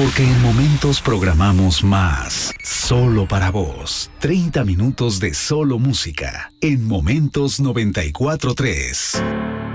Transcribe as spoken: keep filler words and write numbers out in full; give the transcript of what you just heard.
Porque en Momentos programamos más. Solo para vos. treinta minutos de solo música. En Momentos noventa y cuatro punto tres.